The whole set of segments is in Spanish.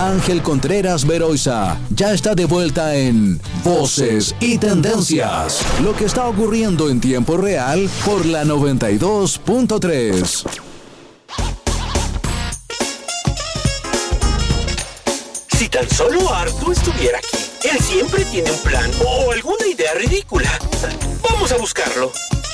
Ángel Contreras Veroiza ya está de vuelta en Voces y Tendencias, lo que está ocurriendo en tiempo real por la 92.3. Si tan solo Artu estuviera aquí, él siempre tiene un plan o alguna idea ridícula. Vamos a buscarlo.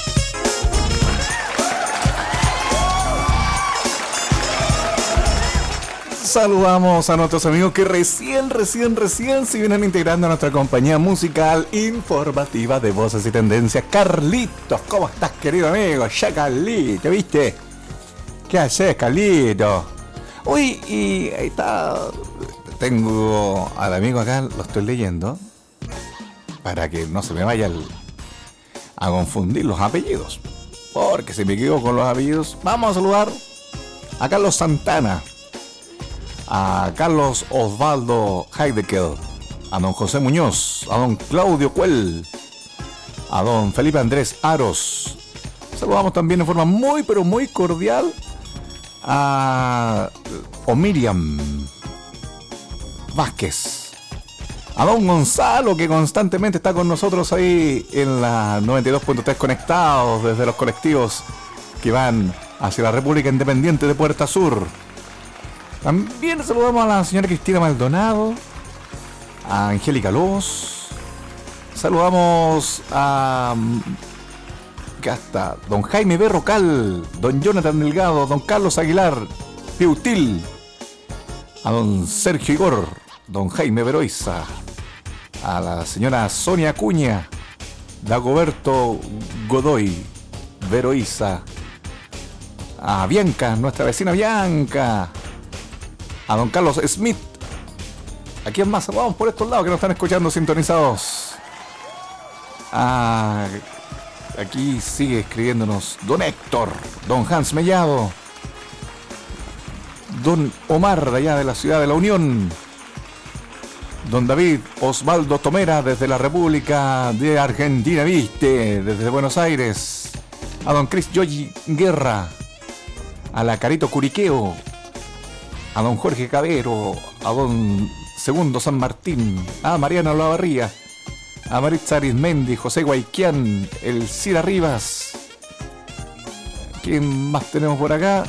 Saludamos a nuestros amigos que recién se vienen integrando a nuestra compañía musical informativa de Voces y Tendencias. Carlitos, ¿cómo estás, querido amigo? Ya, Carlito, ¿viste? ¿Qué haces, Carlito? Uy, y ahí está. Tengo al amigo acá, lo estoy leyendo, para que no se me vaya a confundir los apellidos. Porque si me equivoco con los apellidos, vamos a saludar a Carlos Santana, a Carlos Osvaldo Heidekel, a don José Muñoz, a don Claudio Cuel, a don Felipe Andrés Aros. Saludamos también en forma muy pero muy cordial a Miriam Vázquez, a don Gonzalo, que constantemente está con nosotros ahí en la 92.3 conectados desde los colectivos que van hacia la República Independiente de Puerta Sur. También saludamos a la señora Cristina Maldonado, a Angélica Lobos. Saludamos a don Jaime Berrocal, don Jonathan Delgado, don Carlos Aguilar Piutil, a don Sergio Igor, don Jaime Veroiza, a la señora Sonia Acuña, Dagoberto Godoy Veroiza, a Bianca, nuestra vecina Bianca, a don Carlos Smith. ¿A quién más? Vamos por estos lados que nos están escuchando sintonizados. Aquí sigue escribiéndonos don Héctor, don Hans Mellado, don Omar de allá de la ciudad de La Unión, don David Osvaldo Tomera desde la República de Argentina, ¿viste? Desde Buenos Aires, a don Chris Yogi Guerra, a la Carito Curiqueo, a don Jorge Cabero, a don Segundo San Martín, a Mariana Olavarría, a Maritza Arizmendi, José Guayquián, el Cira Rivas. ¿Quién más tenemos por acá?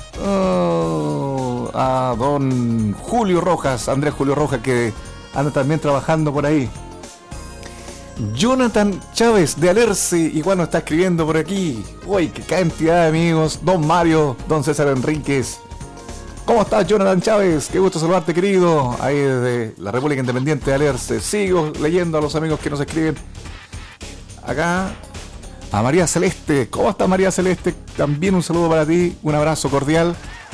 A don Julio Rojas, Andrés Julio Rojas, que anda también trabajando por ahí. Jonathan Chávez de Alerce, igual nos está escribiendo por aquí. Uy, qué cantidad de amigos. Don Mario, don César Enríquez. ¿Cómo estás, Jonathan Chávez? Qué gusto saludarte, querido. Ahí desde la República Independiente de Alerce. Sigo leyendo a los amigos que nos escriben. Acá, a María Celeste. ¿Cómo está, María Celeste? También un saludo para ti. Un abrazo cordial.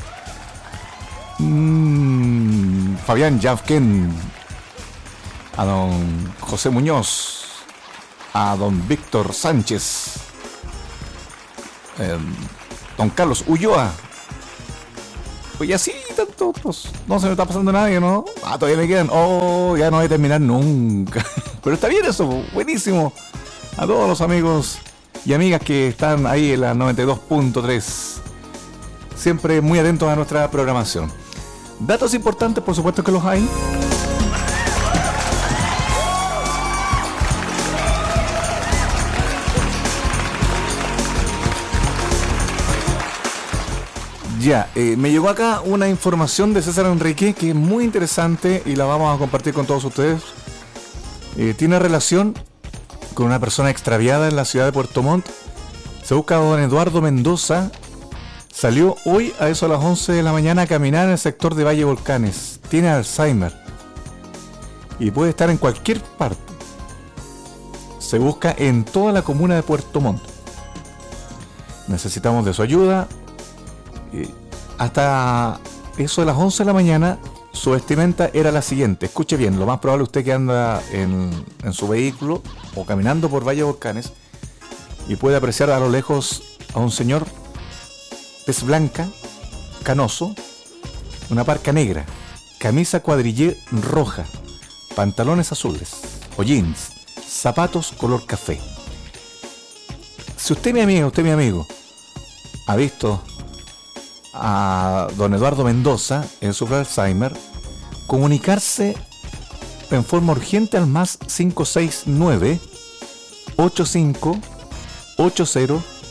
Fabián Javken. A don José Muñoz. A don Víctor Sánchez. Don Carlos Ulloa. Pues así, tanto otros. No se me está pasando nadie, ¿no? Todavía me quedan. Ya no voy a terminar nunca. Pero está bien eso, buenísimo. A todos los amigos y amigas que están ahí en la 92.3. Siempre muy atentos a nuestra programación. Datos importantes, por supuesto que los hay. Ya, me llegó acá una información de César Enrique que es muy interesante y la vamos a compartir con todos ustedes. Tiene relación con una persona extraviada en la ciudad de Puerto Montt. Se busca a don Eduardo Mendoza. Salió hoy a eso a las 11 de la mañana a caminar en el sector de Valle Volcanes. Tiene Alzheimer y puede estar en cualquier parte. Se busca en toda la comuna de Puerto Montt. Necesitamos de su ayuda. Hasta eso de las 11 de la mañana su vestimenta era la siguiente. Escuche bien, lo más probable usted que anda en su vehículo o caminando por Valle Volcanes y puede apreciar a lo lejos a un señor tez blanca, canoso, una parca negra, camisa cuadrillé roja, pantalones azules o jeans, zapatos color café. Si usted, mi amigo, ha visto a don Eduardo Mendoza en su Alzheimer, comunicarse en forma urgente al más 569 85 80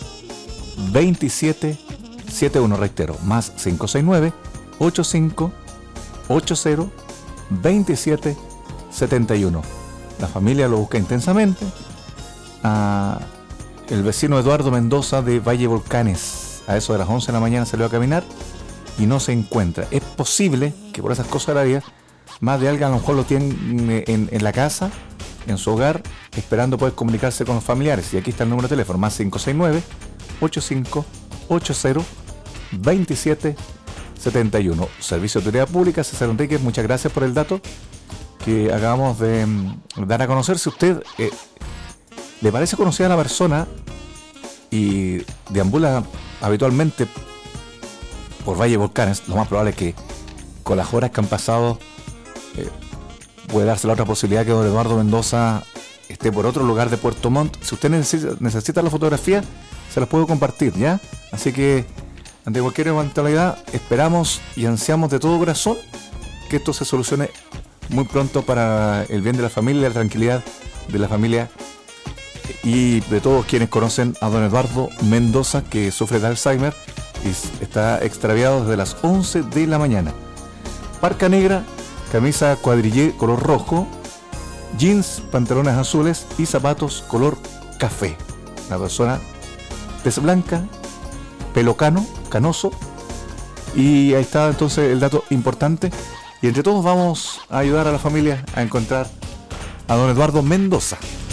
27 71, reitero, más 569 85 80 27 71. La familia lo busca intensamente. El vecino Eduardo Mendoza de Valle Volcanes, a eso de las 11 de la mañana salió a caminar y no se encuentra. Es posible que por esas cosas de la vida, más de alguien a lo mejor lo tiene en la casa, en su hogar, esperando poder comunicarse con los familiares. Y aquí está el número de teléfono, más 569 85 80 27 71. Servicio de Utilidad Pública. César Enríquez, muchas gracias por el dato que acabamos de dar a conocer. Si usted le parece conocida a la persona y deambula habitualmente por Valle Volcanes, lo más probable es que con las horas que han pasado puede darse la otra posibilidad que don Eduardo Mendoza esté por otro lugar de Puerto Montt. Si usted necesita la fotografía, se las puedo compartir, ¿ya? Así que ante cualquier eventualidad esperamos y ansiamos de todo corazón que esto se solucione muy pronto para el bien de la familia, la tranquilidad de la familia y de todos quienes conocen a don Eduardo Mendoza, que sufre de Alzheimer y está extraviado desde las 11 de la mañana. Parca negra, camisa cuadrillé color rojo, jeans, pantalones azules y zapatos color café. La persona tez blanca, pelo canoso, y ahí está entonces el dato importante. Y entre todos vamos a ayudar a la familia a encontrar a don Eduardo Mendoza.